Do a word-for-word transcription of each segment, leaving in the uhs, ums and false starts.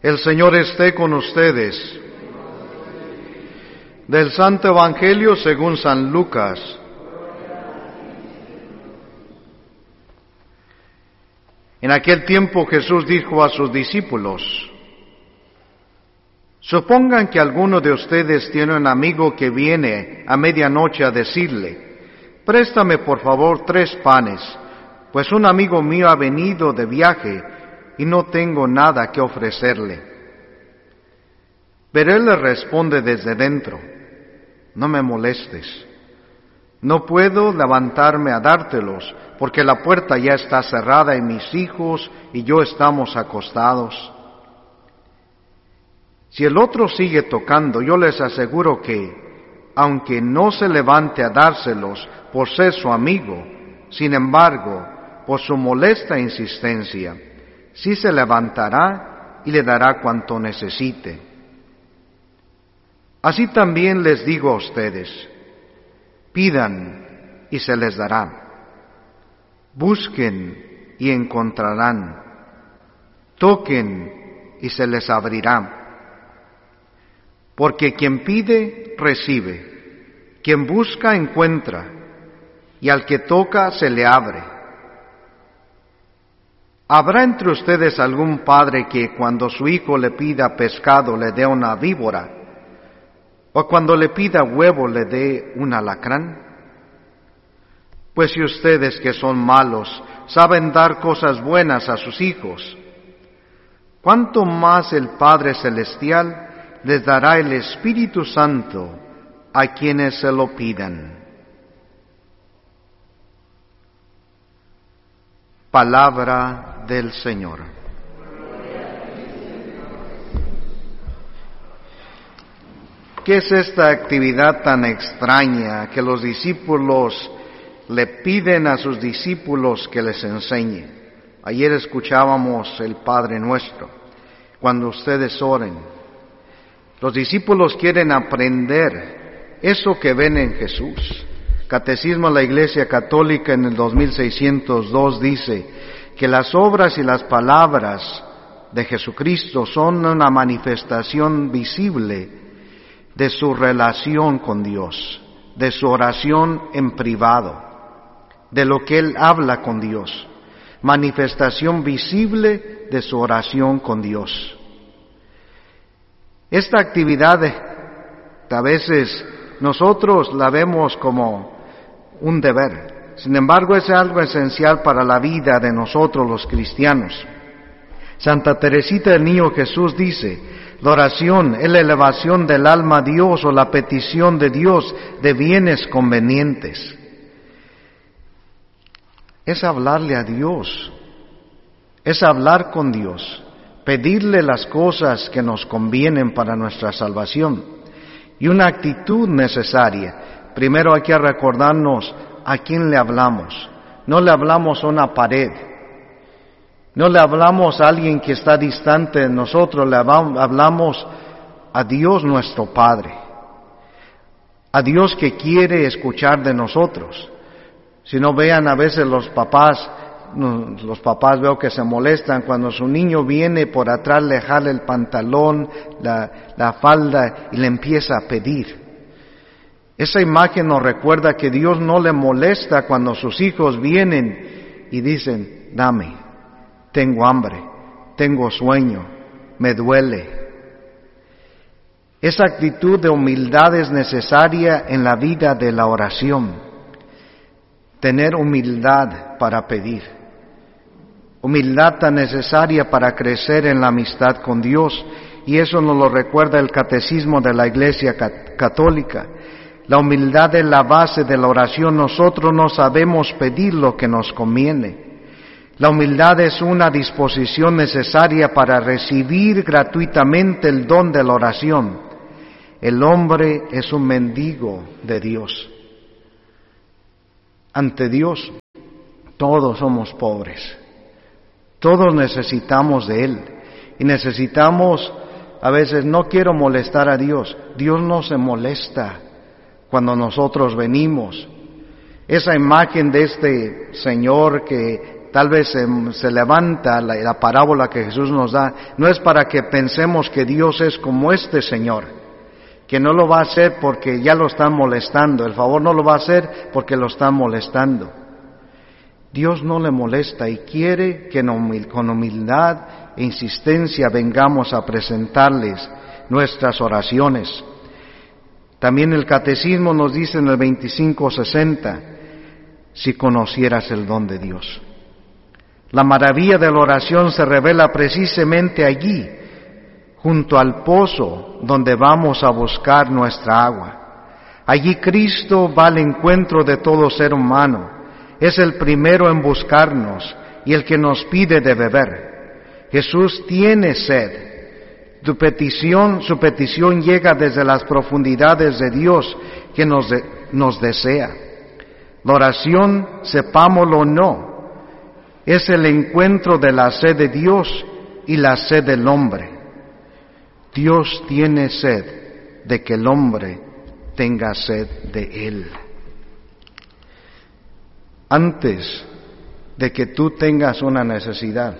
El Señor esté con ustedes. Del Santo Evangelio según San Lucas. En aquel tiempo Jesús dijo a sus discípulos: Supongan que alguno de ustedes tiene un amigo que viene a medianoche a decirle: Préstame por favor tres panes, pues un amigo mío ha venido de viaje y no tengo nada que ofrecerle. Pero él le responde desde dentro: No me molestes, no puedo levantarme a dártelos, porque la puerta ya está cerrada y mis hijos y yo estamos acostados. Si el otro sigue tocando, yo les aseguro que, aunque no se levante a dárselos por ser su amigo, sin embargo, por su molesta insistencia, sí se levantará y le dará cuanto necesite. Así también les digo a ustedes: pidan y se les dará, busquen y encontrarán, toquen y se les abrirá. Porque quien pide, recibe, quien busca, encuentra, y al que toca, se le abre. ¿Habrá entre ustedes algún padre que cuando su hijo le pida pescado le dé una víbora, o cuando le pida huevo le dé un alacrán? Pues si ustedes que son malos saben dar cosas buenas a sus hijos, ¿cuánto más el Padre Celestial les dará el Espíritu Santo a quienes se lo pidan? Palabra del Señor. ¿Qué es esta actividad tan extraña que los discípulos le piden a sus discípulos que les enseñe? Ayer escuchábamos el Padre Nuestro. Cuando ustedes oren, los discípulos quieren aprender eso que ven en Jesús. Catecismo de la Iglesia Católica en el dos mil seiscientos dos dice que las obras y las palabras de Jesucristo son una manifestación visible de su relación con Dios, de su oración en privado, de lo que Él habla con Dios, manifestación visible de su oración con Dios. Esta actividad a veces nosotros la vemos como un deber. Sin embargo, es algo esencial para la vida de nosotros los cristianos. Santa Teresita del Niño Jesús dice: la oración es la elevación del alma a Dios o la petición de Dios de bienes convenientes. Es hablarle a Dios, es hablar con Dios, pedirle las cosas que nos convienen para nuestra salvación. Y una actitud necesaria. Primero hay que recordarnos a quién le hablamos. No le hablamos a una pared. No le hablamos a alguien que está distante de nosotros. Le hablamos a Dios nuestro Padre. A Dios que quiere escuchar de nosotros. Si no, vean a veces los papás, los papás veo que se molestan cuando su niño viene por atrás, le jala el pantalón, la, la falda y le empieza a pedir. Esa imagen nos recuerda que Dios no le molesta cuando sus hijos vienen y dicen: dame, tengo hambre, tengo sueño, me duele. Esa actitud de humildad es necesaria en la vida de la oración. Tener humildad para pedir. Humildad tan necesaria para crecer en la amistad con Dios, y eso nos lo recuerda el Catecismo de la Iglesia Católica. La humildad es la base de la oración. Nosotros no sabemos pedir lo que nos conviene. La humildad es una disposición necesaria para recibir gratuitamente el don de la oración. El hombre es un mendigo de Dios. Ante Dios, todos somos pobres. Todos necesitamos de Él. Y necesitamos, a veces, no quiero molestar a Dios. Dios no se molesta cuando nosotros venimos. Esa imagen de este Señor que tal vez se, se levanta la, la parábola que Jesús nos da, no es para que pensemos que Dios es como este Señor, que no lo va a hacer porque ya lo están molestando, el favor no lo va a hacer porque lo están molestando. Dios no le molesta y quiere que con humildad e insistencia vengamos a presentarles nuestras oraciones. También el Catecismo nos dice en el veinticinco sesenta, si conocieras el don de Dios. La maravilla de la oración se revela precisamente allí, junto al pozo donde vamos a buscar nuestra agua. Allí Cristo va al encuentro de todo ser humano. Es el primero en buscarnos y el que nos pide de beber. Jesús tiene sed. Tu petición, su petición llega desde las profundidades de Dios que nos, de, nos desea. La oración, sepámoslo o no, es el encuentro de la sed de Dios y la sed del hombre. Dios tiene sed de que el hombre tenga sed de Él. Antes de que tú tengas una necesidad,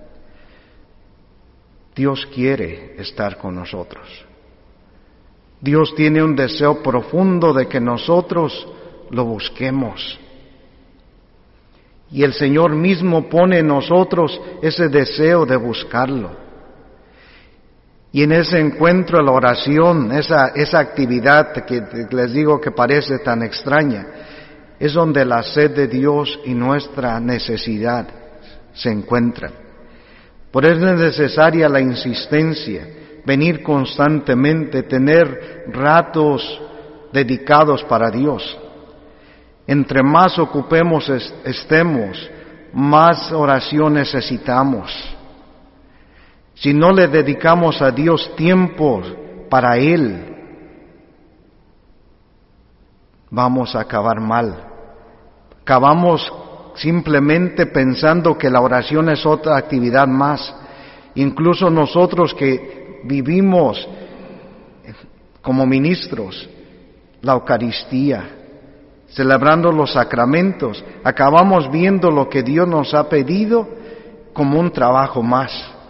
Dios quiere estar con nosotros. Dios tiene un deseo profundo de que nosotros lo busquemos. Y el Señor mismo pone en nosotros ese deseo de buscarlo. Y en ese encuentro, la oración, esa, esa actividad que les digo que parece tan extraña, es donde la sed de Dios y nuestra necesidad se encuentran. Por eso es necesaria la insistencia, venir constantemente, tener ratos dedicados para Dios. Entre más ocupemos estemos, más oración necesitamos. Si no le dedicamos a Dios tiempo para Él, vamos a acabar mal. Acabamos simplemente pensando que la oración es otra actividad más. Incluso nosotros que vivimos como ministros la Eucaristía, celebrando los sacramentos, acabamos viendo lo que Dios nos ha pedido como un trabajo más.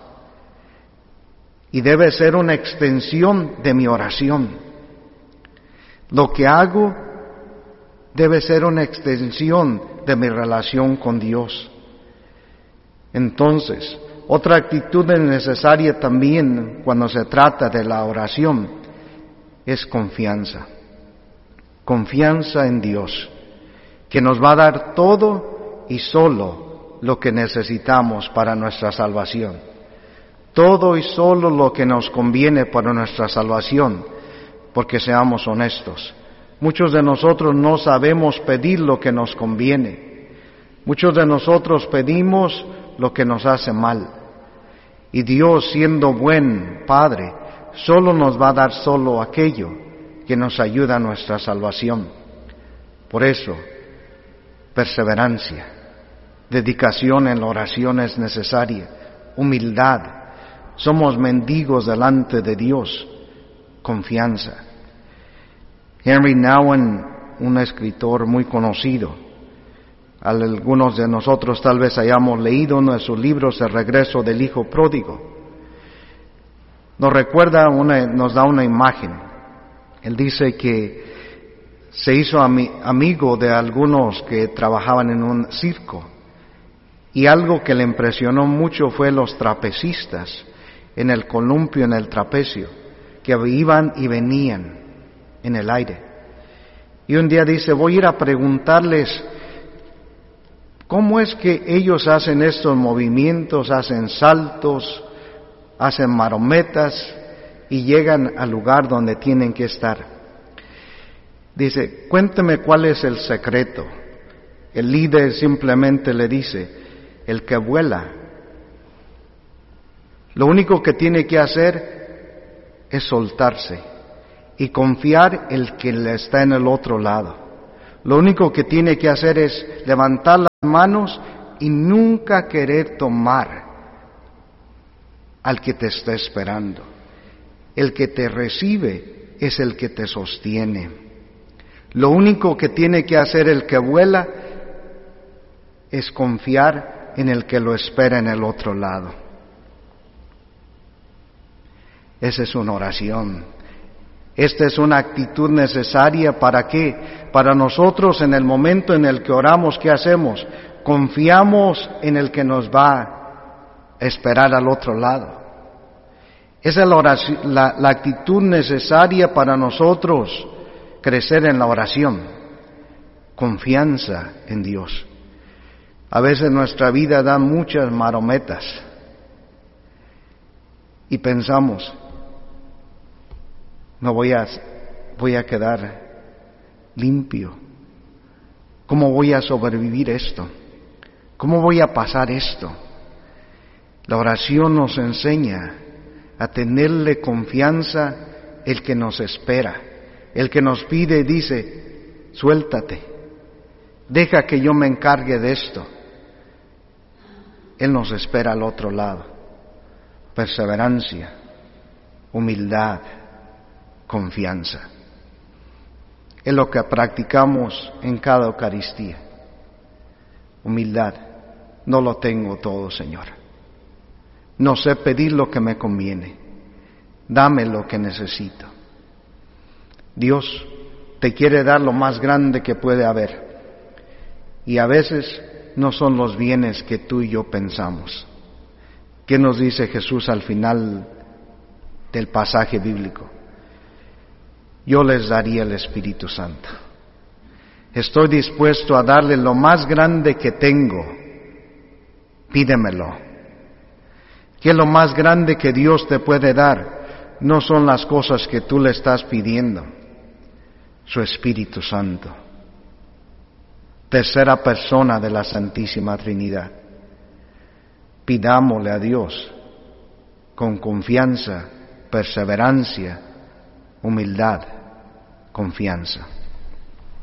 Y debe ser una extensión de mi oración. Lo que hago debe ser una extensión de mi relación con Dios. Entonces, otra actitud necesaria también cuando se trata de la oración es confianza. Confianza en Dios, que nos va a dar todo y solo lo que necesitamos para nuestra salvación. Todo y solo lo que nos conviene para nuestra salvación, porque seamos honestos. Muchos de nosotros no sabemos pedir lo que nos conviene. Muchos de nosotros pedimos lo que nos hace mal. Y Dios, siendo buen Padre, solo nos va a dar solo aquello que nos ayuda a nuestra salvación. Por eso, perseverancia, dedicación en la oración es necesaria, humildad. Somos mendigos delante de Dios, confianza. Henry Nouwen, un escritor muy conocido, algunos de nosotros tal vez hayamos leído uno de sus libros, El regreso del hijo pródigo, nos recuerda, una, nos da una imagen. Él dice que se hizo ami- amigo de algunos que trabajaban en un circo, y algo que le impresionó mucho fue los trapecistas en el columpio, en el trapecio, que iban y venían en el aire. Y un día dice, voy a ir a preguntarles cómo es que ellos hacen estos movimientos, hacen saltos, hacen marometas y llegan al lugar donde tienen que estar. Dice, cuénteme cuál es el secreto. El líder simplemente le dice, el que vuela. Lo único que tiene que hacer es soltarse y confiar el que le está en el otro lado. Lo único que tiene que hacer es levantar las manos y nunca querer tomar al que te está esperando. El que te recibe es el que te sostiene. Lo único que tiene que hacer el que vuela es confiar en el que lo espera en el otro lado. Esa es una oración. Esta es una actitud necesaria. ¿Para qué? Para nosotros, en el momento en el que oramos, ¿qué hacemos? Confiamos en el que nos va a esperar al otro lado. Esa es la, oración, la, la actitud necesaria para nosotros crecer en la oración. Confianza en Dios. A veces nuestra vida da muchas marometas y pensamos, no voy a, voy a quedar limpio. ¿Cómo voy a sobrevivir esto? ¿Cómo voy a pasar esto? La oración nos enseña a tenerle confianza el que nos espera, el que nos pide y dice, suéltate, deja que yo me encargue de esto. Él nos espera al otro lado. Perseverancia, humildad, confianza. Es lo que practicamos en cada Eucaristía. Humildad. No lo tengo todo, Señor. No sé pedir lo que me conviene. Dame lo que necesito. Dios te quiere dar lo más grande que puede haber. Y a veces no son los bienes que tú y yo pensamos. ¿Qué nos dice Jesús al final del pasaje bíblico? Yo les daría el Espíritu Santo. Estoy dispuesto a darle lo más grande que tengo. Pídemelo. ¿Qué es lo más grande que Dios te puede dar? No son las cosas que tú le estás pidiendo. Su Espíritu Santo. Tercera persona de la Santísima Trinidad. Pidámosle a Dios con confianza, perseverancia, humildad, confianza.